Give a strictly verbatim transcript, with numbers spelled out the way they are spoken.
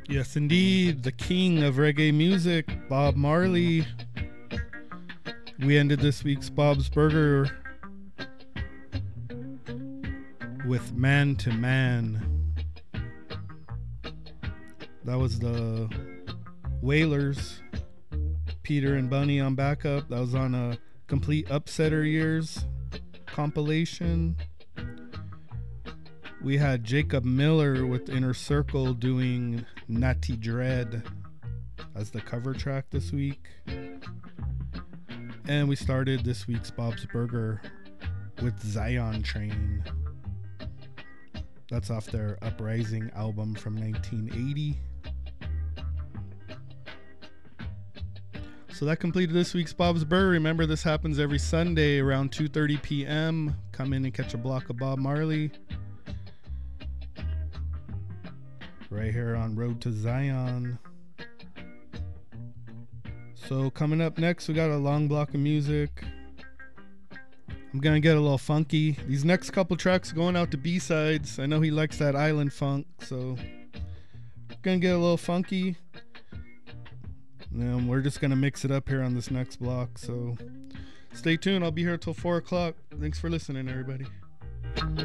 Yes, indeed. The king of reggae music, Bob Marley. We ended this week's Bob's Burger with Man to Man. That was the Wailers, Peter and Bunny on backup. That was on a Complete Upsetter Years compilation. We had Jacob Miller with Inner Circle doing Natty Dread as the cover track this week. And we started this week's Bob's Burger with Zion Train. That's off their Uprising album from nineteen eighty. So that completed this week's Bob's Burger. Remember, this happens every Sunday around two thirty p.m. Come in and catch a block of Bob Marley. Right here on Road to Zion. So coming up next, we got a long block of music. I'm gonna get a little funky. These next couple tracks going out to B-sides. I know he likes that island funk, so gonna get a little funky. And we're just gonna mix it up here on this next block. So stay tuned. I'll be here till four o'clock. Thanks for listening, everybody.